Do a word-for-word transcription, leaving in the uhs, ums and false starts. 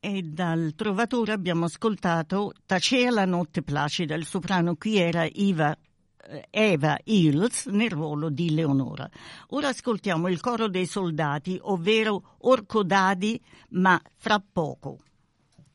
E dal Trovatore abbiamo ascoltato Tacea la notte placida, il soprano qui era Eva, eh, Eva Hills nel ruolo di Leonora. Ora ascoltiamo il coro dei soldati, ovvero Orcodadi, ma fra poco.